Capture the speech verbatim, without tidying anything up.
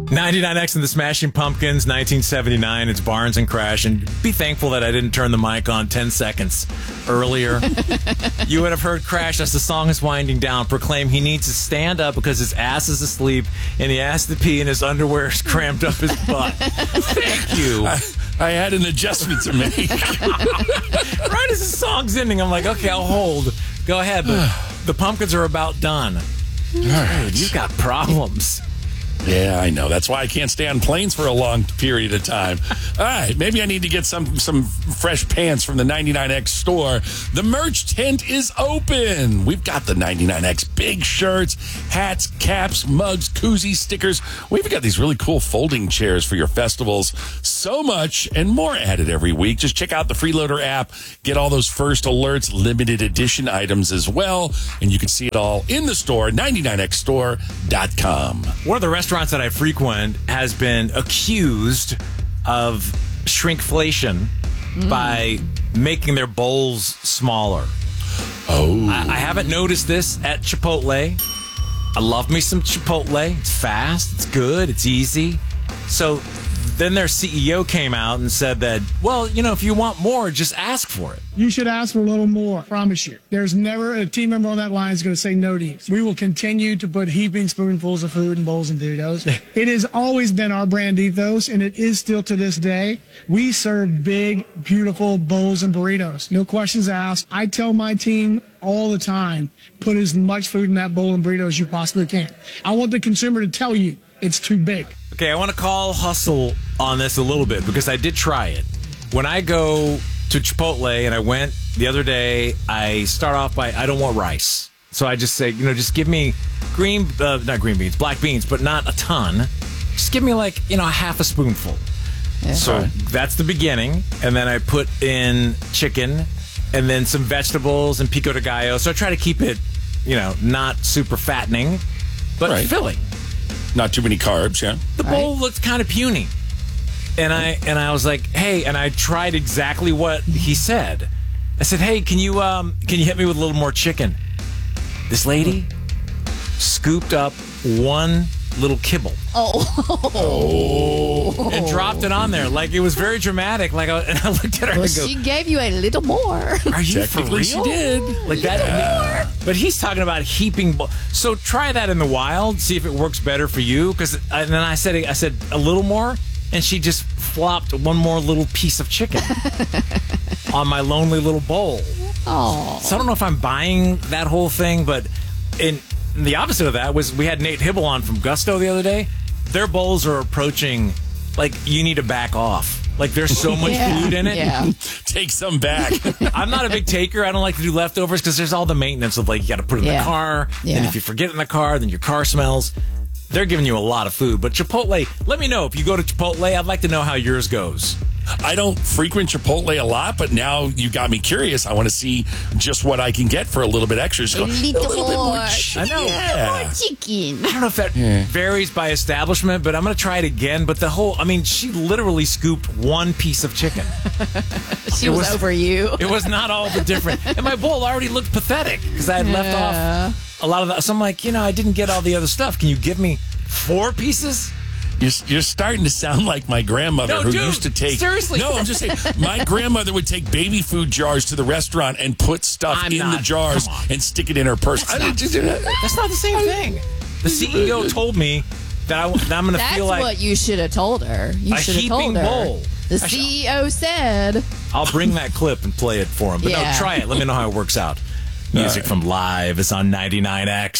ninety-nine X and the Smashing Pumpkins, nineteen seventy-nine. It's Barnes and Crash. And be thankful that I didn't turn the mic on ten seconds earlier. You would have heard Crash, as the song is winding down, proclaim he needs to stand up because his ass is asleep and he has to pee and his underwear is cramped up his butt. Thank you. I, I had an adjustment to make. Right as the song's ending, I'm like, okay, I'll hold. Go ahead. But the Pumpkins are about done. All right. Dude, you got problems. Yeah, I know. That's why I can't stay on planes for a long period of time. All right, maybe I need to get some some fresh pants from the ninety-nine X store. The merch tent is open. We've got the ninety-nine X big shirts, hats, caps, mugs, koozies, stickers. We've got these really cool folding chairs for your festivals. So much and more added every week. Just check out the Freeloader app. Get all those first alerts, limited edition items as well. And you can see it all in the store, ninety-nine X store dot com. One of the restaurants that I frequent has been accused of shrinkflation mm. by making their bowls smaller. Oh. I, I haven't noticed this at Chipotle. I love me some Chipotle. It's fast, it's good, it's easy. So then their C E O came out and said that, well, you know, if you want more, just ask for it. You should ask for a little more, I promise you. There's never a team member on that line is going to say no to you. We will continue to put heaping spoonfuls of food in bowls and burritos. It has always been our brand ethos, and it is still to this day. We serve big, beautiful bowls and burritos. No questions asked. I tell my team all the time, put as much food in that bowl and burrito as you possibly can. I want the consumer to tell you it's too big. Okay, I want to call hustle on this a little bit because I did try it. When I go to Chipotle, and I went the other day, I start off by, I don't want rice. So I just say, you know, just give me green, uh, not green beans, black beans, but not a ton. Just give me like, you know, a half a spoonful. Yeah. So that's the beginning. And then I put in chicken and then some vegetables and pico de gallo. So I try to keep it, you know, not super fattening, but right. filling. Not too many carbs, yeah. The bowl right. looked kind of puny. And I and I was like, hey, and I tried exactly what he said. I said, hey, can you um can you hit me with a little more chicken? This lady scooped up one little kibble. Oh. oh. And dropped it on there. Like, it was very dramatic. Like, I, and I looked at her well, and I go, she gave you a little more. Are you for real? She did. Like that. Yeah. But he's talking about heaping. Bo- so try that in the wild. See if it works better for you. Because and then I said, I said a little more, and she just flopped one more little piece of chicken on my lonely little bowl. Oh. So I don't know if I'm buying that whole thing, but in the opposite of that was we had Nate Hibble on from Gusto the other day. Their bowls are approaching, like, you need to back off. Like, there's so much yeah. food in it. Yeah. Take some back. I'm not a big taker. I don't like to do leftovers because there's all the maintenance of, like, you got to put it in yeah. the car. Yeah. And if you forget it in the car, then your car smells. They're giving you a lot of food. But Chipotle, let me know if you go to Chipotle. I'd like to know how yours goes. I don't frequent Chipotle a lot, but now you got me curious. I want to see just what I can get for a little bit extra. So a little, a little bit more more. chicken. I know. Yeah. More chicken. I don't know if that yeah. varies by establishment, but I'm going to try it again. But the whole, I mean, she literally scooped one piece of chicken. She was, was over you. It was not all the different. And my bowl already looked pathetic because I had yeah. left off a lot of that. So I'm like, you know, I didn't get all the other stuff. Can you give me four pieces? You're, you're starting to sound like my grandmother no, who dude, used to take... Seriously. No, I'm just saying, my grandmother would take baby food jars to the restaurant and put stuff I'm in not, the jars and stick it in her purse. That's, not, that's not the same thing. The C E O told me that, I, that I'm going to feel like... That's what you should have told her. You a should have told her. Bowl. The C E O said... I'll bring that clip and play it for him. But yeah. no, try it. Let me know how it works out. Music right. from Live is on ninety-nine X.